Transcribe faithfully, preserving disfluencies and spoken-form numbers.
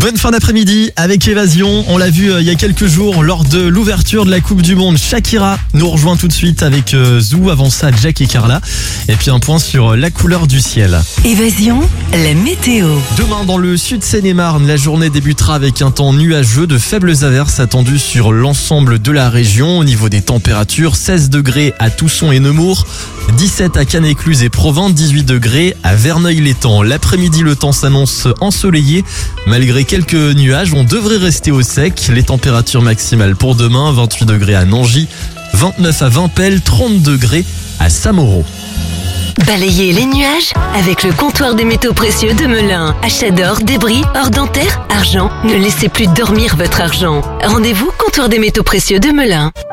Bonne fin d'après-midi avec Évasion. On l'a vu euh, il y a quelques jours lors de l'ouverture de la Coupe du Monde. Shakira nous rejoint tout de suite avec euh, Zou. Avant ça, Jack et Carla. Et puis un point sur euh, la couleur du ciel. Évasion, la météo. Demain, dans le sud Seine-et-Marne, la journée débutera avec un temps nuageux, de faibles averses attendues sur l'ensemble de la région. Au niveau des températures, seize degrés à Tousson et Nemours, dix-sept à Cannes-Écluse et Provins, dix-huit degrés à Verneuil-l'Étang. L'après-midi, le temps s'annonce ensoleillé. Malgré quelques nuages, on devrait rester au sec. Les températures maximales pour demain, vingt-huit degrés à Nangy, vingt-neuf à Vimpel, trente degrés à Saint-Mauro. Balayez les nuages avec le comptoir des métaux précieux de Melun. Achat d'or, débris, or dentaire, argent. Ne laissez plus dormir votre argent. Rendez-vous comptoir des métaux précieux de Melun.